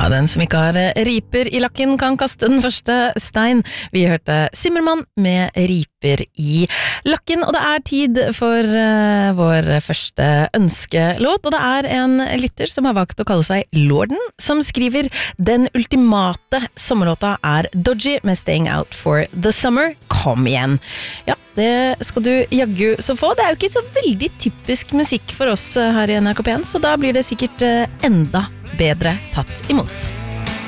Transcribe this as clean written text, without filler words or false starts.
Ja, den som ikke har riper i lakken kan kaste den første stein. Vi hørte Zimmermann med riper i lakken, og det er tid for vår første ønskelåt, og det er en lytter som har valgt å kalle seg Lorden, som skriver: Den ultimate sommerlåta er Dodgy med Staying Out for the Summer. Kom igjen! Ja, det skal du jaggu så få. Det er jo ikke så veldig typisk musikk for oss her i NRK P1, så da blir det sikkert enda bedre tatt imot.